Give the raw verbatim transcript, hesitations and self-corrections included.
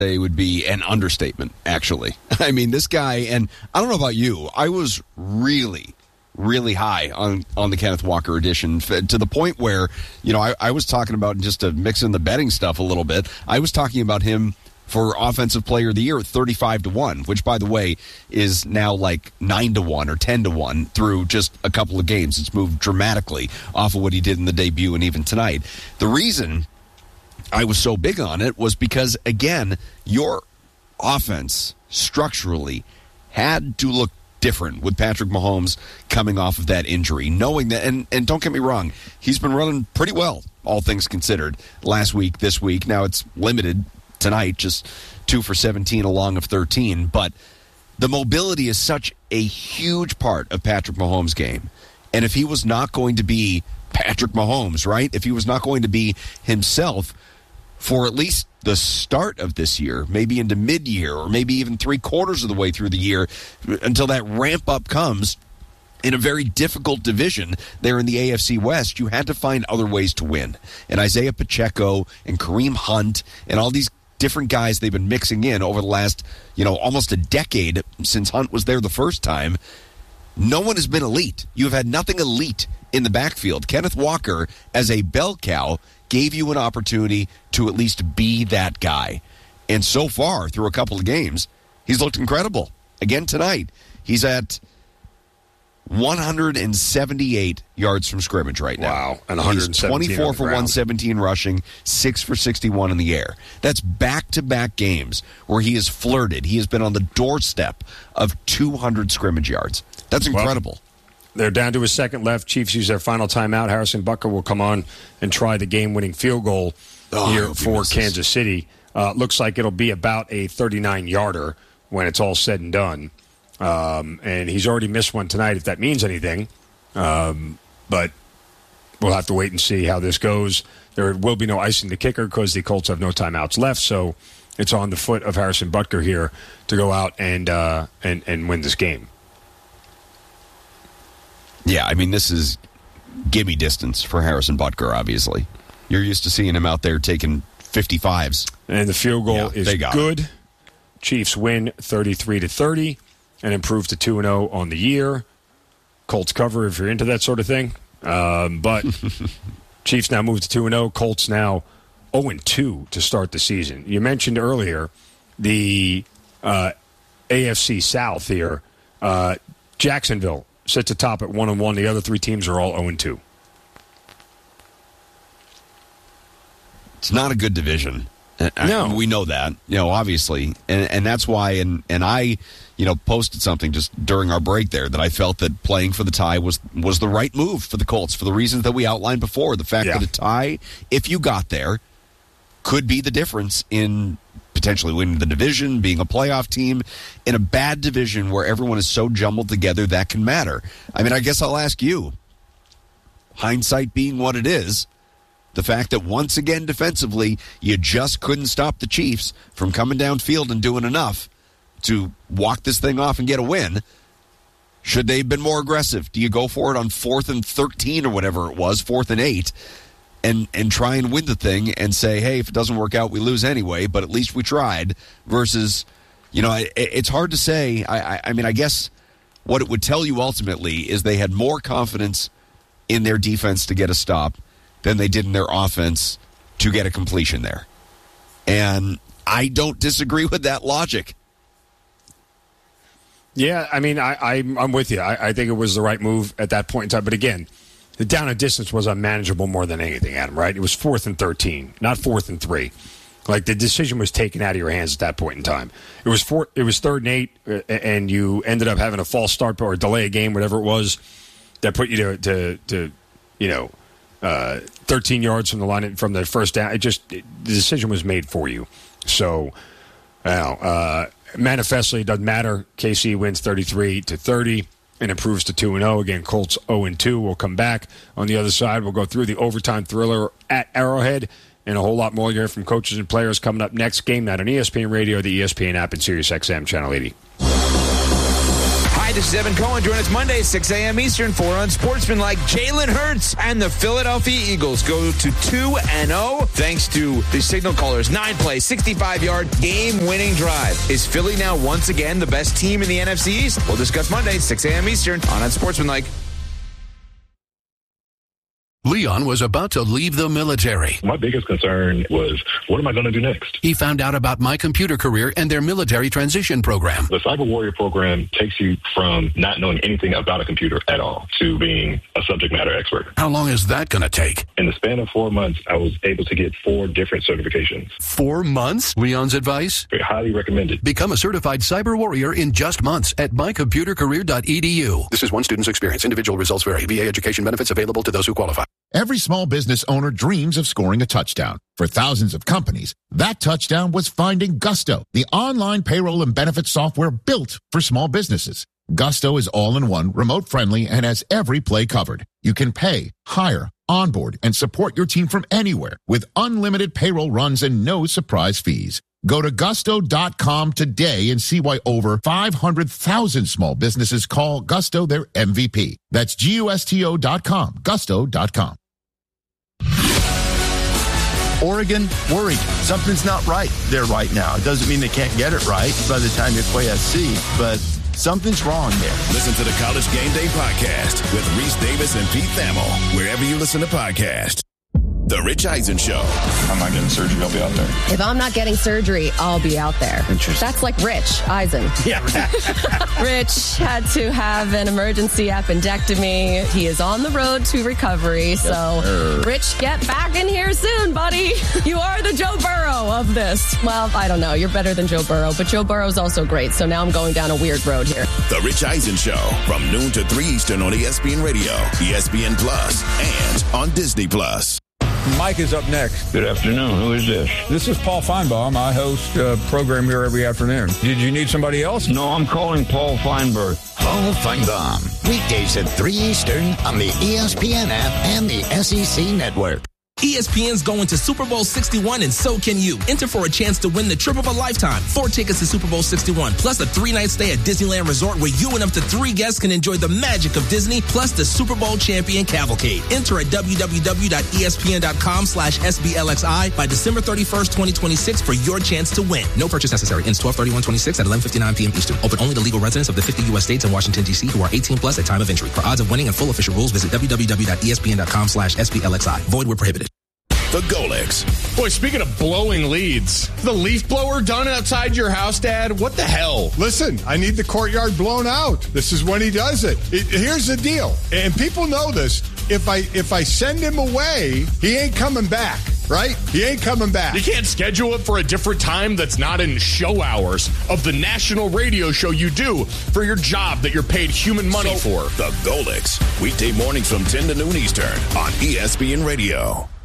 It would be an understatement, actually. I mean, this guy, and I don't know about you, I was really, really high on, on the Kenneth Walker edition to the point where, you know, I, I was talking about, just to mix in the betting stuff a little bit, I was talking about him for Offensive Player of the Year at thirty-five to one, which, by the way, is now like nine to one or ten to one through just a couple of games. It's moved dramatically off of what he did in the debut and even tonight. The reason I was so big on it was because, again, your offense structurally had to look different with Patrick Mahomes coming off of that injury, knowing that, and, and don't get me wrong, he's been running pretty well, all things considered, last week, this week. Now it's limited tonight, just two for seventeen, a long of thirteen, but the mobility is such a huge part of Patrick Mahomes' game. And if he was not going to be Patrick Mahomes, right, if he was not going to be himself for at least the start of this year, maybe into mid-year, or maybe even three quarters of the way through the year, until that ramp-up comes in a very difficult division there in the A F C West, you had to find other ways to win. And Isaiah Pacheco and Kareem Hunt and all these different guys they've been mixing in over the last, you know, almost a decade since Hunt was there the first time, no one has been elite. You've had nothing elite in the backfield. Kenneth Walker, as a bell cow, gave you an opportunity to at least be that guy. And so far, through a couple of games, he's looked incredible. Again tonight, he's at one hundred seventy-eight yards from scrimmage right now. Wow. And one hundred seventeen he's twenty-four on the for ground. one seventeen rushing, six for sixty-one in the air. That's back-to-back games where he has flirted. He has been on the doorstep of two hundred scrimmage yards. That's incredible. Well, they're down to a second left. Chiefs use their final timeout. Harrison Butker will come on and try the game-winning field goal oh, here for Kansas City. Uh, looks like it'll be about a thirty-nine-yarder when it's all said and done. Um, and he's already missed one tonight, if that means anything. Um, but we'll have to wait and see how this goes. There will be no icing the kicker because the Colts have no timeouts left, so it's on the foot of Harrison Butker here to go out and uh, and, and win this game. Yeah, I mean, this is gimme distance for Harrison Butker, obviously. You're used to seeing him out there taking fifty-fives. And the field goal Yeah, is they got good. it. Chiefs win thirty-three to thirty and improve to two and oh on the year. Colts cover if you're into that sort of thing. Um, but Chiefs now move to two and oh. Colts now oh and two to start the season. You mentioned earlier the uh, A F C South here. Uh, Jacksonville sits atop at one and one. The other three teams are all oh and two. It's not a good division. No. I, we know that, you know, obviously. And and that's why, and, and I, you know, posted something just during our break there that I felt that playing for the tie was, was the right move for the Colts for the reasons that we outlined before. The fact Yeah. that a tie, if you got there, could be the difference in potentially winning the division, being a playoff team. In a bad division where everyone is so jumbled together, that can matter. I mean, I guess I'll ask you, hindsight being what it is, the fact that once again defensively, you just couldn't stop the Chiefs from coming downfield and doing enough to walk this thing off and get a win. Should they have been more aggressive? Do you go for it on fourth and thirteen or whatever it was, fourth and eight, and and try and win the thing and say, hey, if it doesn't work out, we lose anyway, but at least we tried, versus, you know, it, it's hard to say. I, I, I mean, I guess what it would tell you ultimately is they had more confidence in their defense to get a stop than they did in their offense to get a completion there. And I don't disagree with that logic. Yeah, I mean, I, I, I'm with you. I, I think it was the right move at that point in time. But again, the down and distance was unmanageable more than anything, Adam, right? It was fourth and thirteen, not fourth and three. Like, the decision was taken out of your hands at that point in time. It was four, it was third and eight, uh, and you ended up having a false start or delay a game, whatever it was, that put you to, to, to you know, uh, thirteen yards from the line, from the first down. It just, it, the decision was made for you. So, now, uh, manifestly, it doesn't matter. K C wins thirty-three to thirty and improves to two and oh. Again, Colts oh and two. We'll come back on the other side. We'll go through the overtime thriller at Arrowhead and a whole lot more here from coaches and players coming up next. Game Night on E S P N Radio, the E S P N app, and Sirius X M Channel eighty. Hi, this is Evan Cohen. Join us Monday, six a.m. Eastern, for Unsportsmanlike. Jalen Hurts and the Philadelphia Eagles go to two and oh thanks to the signal caller's nine-play, sixty-five-yard game-winning drive. Is Philly now once again the best team in the N F C East? We'll discuss Monday, six a.m. Eastern on Unsportsmanlike. Leon was about to leave the military. My biggest concern was, what am I going to do next? He found out about My Computer Career and their military transition program. The Cyber Warrior program takes you from not knowing anything about a computer at all to being a subject matter expert. How long is that going to take? In the span of four months, I was able to get four different certifications. Four months? Leon's advice? Very highly recommended. Become a certified Cyber Warrior in just months at my computer career dot e d u. This is one student's experience. Individual results vary. V A education benefits available to those who qualify. Every small business owner dreams of scoring a touchdown. For thousands of companies, that touchdown was finding Gusto, the online payroll and benefits software built for small businesses. Gusto is all-in-one, remote-friendly, and has every play covered. You can pay, hire, onboard, and support your team from anywhere with unlimited payroll runs and no surprise fees. Go to gusto dot com today and see why over five hundred thousand small businesses call Gusto their M V P. That's G U S T O dot com, gusto dot com. Oregon, worried. Something's not right there right now. It doesn't mean they can't get it right by the time you play S C, but something's wrong there. Listen to the College Game Day podcast with Reese Davis and Pete Thamel, wherever you listen to podcasts. The Rich Eisen Show. I'm not getting surgery. I'll be out there. If I'm not getting surgery, I'll be out there. Interesting. That's like Rich Eisen. Yeah. Rich had to have an emergency appendectomy. He is on the road to recovery. So, sir. Rich, get back in here soon, buddy. You are the Joe Burrow of this. Well, I don't know. You're better than Joe Burrow, but Joe Burrow's also great. So now I'm going down a weird road here. The Rich Eisen Show from noon to three Eastern on E S P N Radio, E S P N Plus, and on Disney Plus. Mike is up next. Good afternoon. Who is this? This is Paul Feinbaum. I host a program here every afternoon. Did you need somebody else? No, I'm calling Paul Feinberg. Paul Feinbaum. Weekdays at three Eastern on the E S P N app and the S E C network. E S P N's going to Super Bowl sixty-one, and so can you. Enter for a chance to win the trip of a lifetime. Four tickets to Super Bowl sixty-one, plus a three-night stay at Disneyland Resort where you and up to three guests can enjoy the magic of Disney, plus the Super Bowl champion cavalcade. Enter at w w w dot e s p n dot com slash s b l x i by December thirty-first, twenty twenty-six for your chance to win. No purchase necessary. Ends twelve thirty-one twenty-six at eleven fifty-nine p.m. Eastern. Open only to legal residents of the fifty U S states and Washington, D C who are eighteen plus at time of entry. For odds of winning and full official rules, visit w w w dot e s p n dot com slash s b l x i. Void where prohibited. The Golix. Boy, speaking of blowing leads, the leaf blower done outside your house, Dad? What the hell? Listen, I need the courtyard blown out. This is when he does it. it. Here's the deal, and people know this. If I if I send him away, he ain't coming back, right? He ain't coming back. You can't schedule it for a different time that's not in show hours of the national radio show you do for your job that you're paid human money so, for. The Golix. Weekday mornings from ten to noon Eastern on E S P N Radio.